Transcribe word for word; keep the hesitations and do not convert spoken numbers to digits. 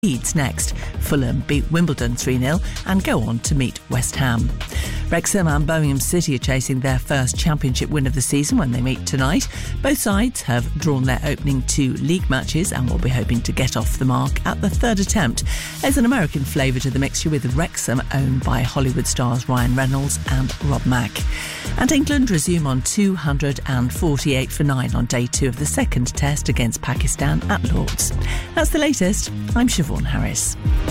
Leeds next. Fulham beat Wimbledon three nil and go on to meet West Ham. Wrexham and Birmingham City are chasing their first championship win of the season when they meet tonight. Both sides have drawn their opening two league matches and will be hoping to get off the mark at the third attempt. There's an American flavour to the mixture, with Wrexham owned by Hollywood stars Ryan Reynolds and Rob Mack. And England resume on two hundred forty-eight for nine on day two of the second test against Pakistan at Lord's. That's the latest. I'm Siobhan Harris.